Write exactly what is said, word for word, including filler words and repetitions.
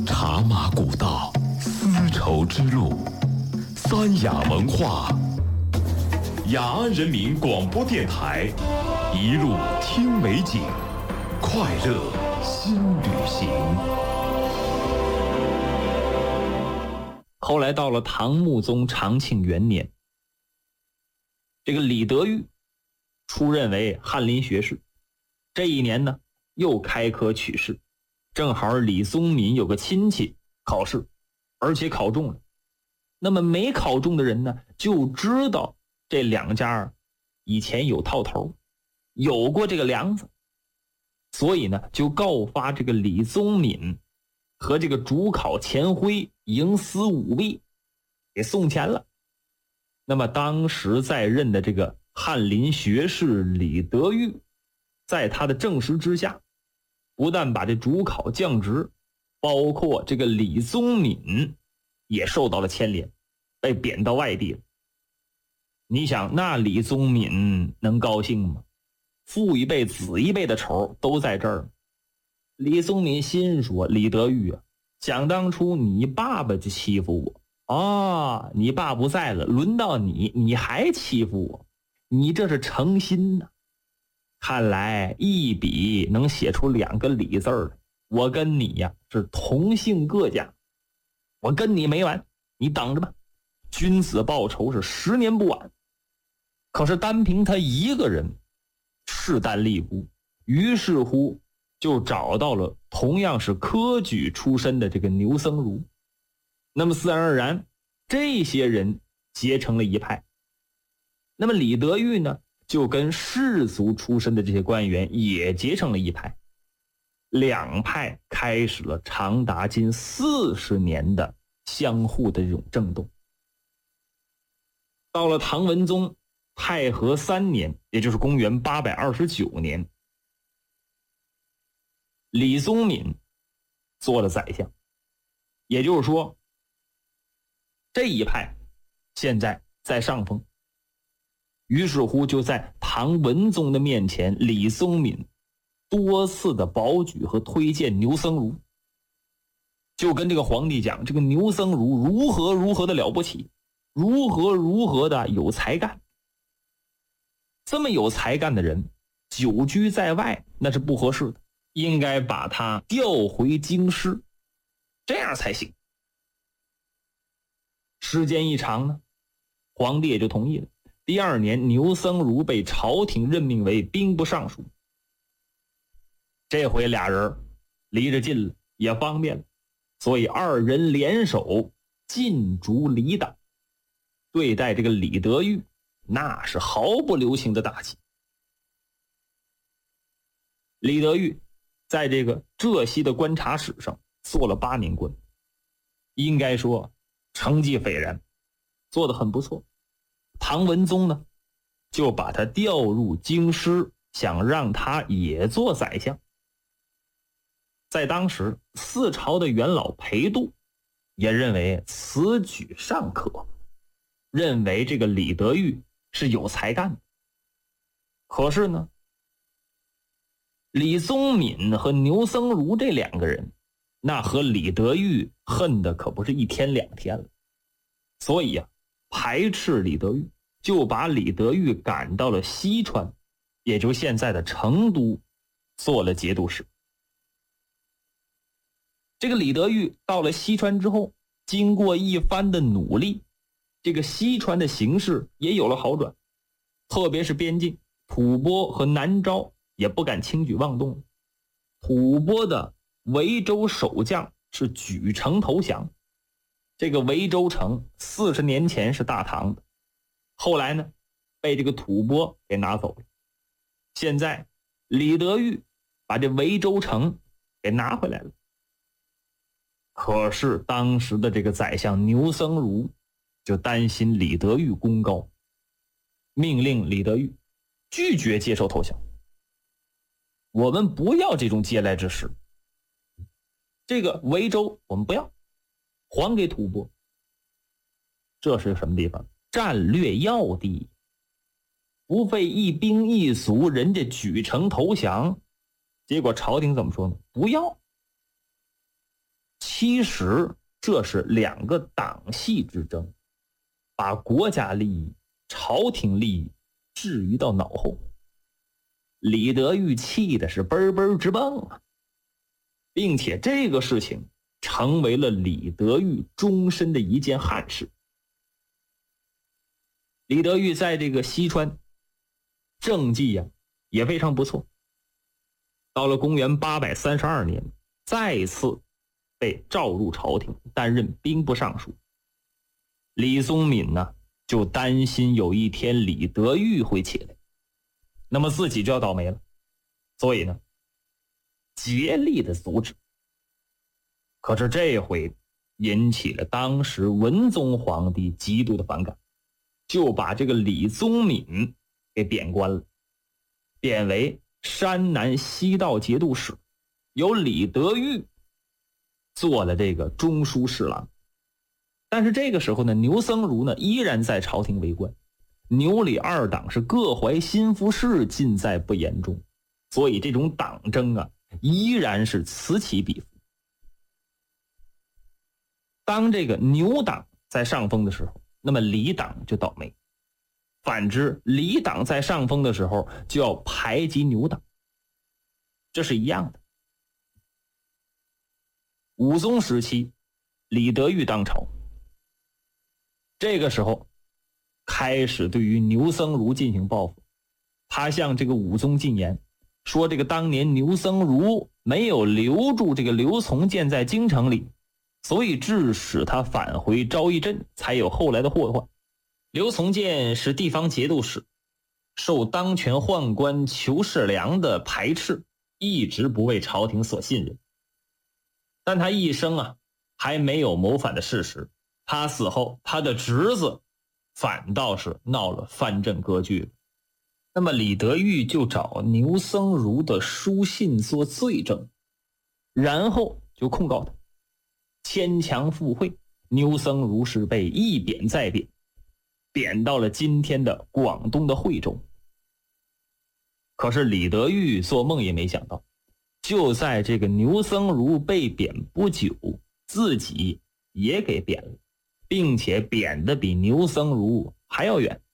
茶马古道，丝绸之路，三雅文化。雅安人民广播电台，一路听美景，快乐新旅行。 后来到了唐穆宗长庆元年，这个李德裕出任为翰林学士。这一年呢，又开科取士，正好李宗闵有个亲戚考试，而且考中了。那么没考中的人呢，就知道这两家以前有套头，有过这个梁子，所以呢，就告发这个李宗闵和这个主考钱辉营私舞弊，给送钱了。那么当时在任的这个翰林学士李德裕，在他的证实之下，不但把这主考降职，包括这个李宗闵也受到了牵连，被贬到外地了。你想，那李宗闵能高兴吗？父一辈子一辈的仇都在这儿。李宗闵心说，李德裕啊，想当初你爸爸就欺负我啊，你爸不在了，轮到你，你还欺负我，你这是诚心呐、啊。看来一笔能写出两个李字儿，我跟你呀是同姓各家，我跟你没完，你等着吧，君子报仇是十年不晚。可是单凭他一个人势单力孤，于是乎就找到了同样是科举出身的这个牛僧孺。那么自然而然，这些人结成了一派。那么李德裕呢，就跟士族出身的这些官员也结成了一派，两派开始了长达近四十年的相互的这种争斗。到了唐文宗太和三年，也就是公元八百二十九年，李宗闵做了宰相，也就是说，这一派现在在上风。于是乎就在唐文宗的面前，李宗闵多次的保举和推荐牛僧孺，就跟这个皇帝讲，这个牛僧孺如何如何的了不起，如何如何的有才干。这么有才干的人久居在外那是不合适的，应该把他调回京师，这样才行。时间一长呢，皇帝也就同意了。第二年，牛僧孺被朝廷任命为兵部尚书。这回俩人离着近了，也方便了，所以二人联手尽逐李党，对待这个李德裕那是毫不留情的打击。李德裕在这个浙西的观察史上做了八年官，应该说成绩斐然，做得很不错。唐文宗呢，就把他调入京师，想让他也做宰相。在当时，四朝的元老裴度也认为此举尚可，认为这个李德裕是有才干的。可是呢，李宗闵和牛僧孺这两个人，那和李德裕恨的可不是一天两天了，所以啊，排斥李德裕，就把李德裕赶到了西川，也就现在的成都，做了节度使。这个李德裕到了西川之后，经过一番的努力，这个西川的形势也有了好转，特别是边境，吐蕃和南诏也不敢轻举妄动。吐蕃的维州守将是举城投降，这个维州城四十年前是大唐的，后来呢被这个吐蕃给拿走了。现在李德裕把这维州城给拿回来了。可是当时的这个宰相牛僧孺就担心李德裕功高，命令李德裕拒绝接受投降。我们不要这种嗟来之食，这个维州我们不要，还给吐蕃。这是什么地方？战略要地，不费一兵一卒，人家举城投降，结果朝廷怎么说呢？不要。 其实这是两个党系之争，把国家利益、朝廷利益置于到脑后。李德裕气的是嘣嘣直蹦啊，并且这个事情成为了李德裕终身的一件憾事。李德裕在这个西川政绩呀、啊、也非常不错，到了公元八百三十二年再次被召入朝廷，担任兵部尚书。李宗闵呢就担心有一天李德裕会起来，那么自己就要倒霉了，所以呢竭力的阻止。可是这回引起了当时文宗皇帝极度的反感，就把这个李宗闵给贬官了，贬为山南西道节度使，由李德裕做了这个中书侍郎。但是这个时候呢，牛僧孺呢依然在朝廷为官，牛李二党是各怀心腹事，尽在不言中，所以这种党争啊依然是此起彼伏。当这个牛党在上风的时候，那么李党就倒霉，反之李党在上风的时候就要排挤牛党，这是一样的。武宗时期，李德裕当朝，这个时候开始对于牛僧孺进行报复。他向这个武宗进言，说这个当年牛僧孺没有留住这个刘从谏在京城里，所以致使他返回昭义镇，才有后来的祸患。刘从谏是地方节度使，受当权宦官裘世良的排斥，一直不为朝廷所信任。但他一生啊还没有谋反的事实，他死后他的侄子反倒是闹了藩镇割据了。那么李德裕就找牛僧孺的书信做罪证，然后就控告他牵强附会。牛僧孺是被一贬再贬，贬到了今天的广东的惠州。可是李德裕做梦也没想到，就在这个牛僧孺被贬不久，自己也给贬了，并且贬得比牛僧孺还要远。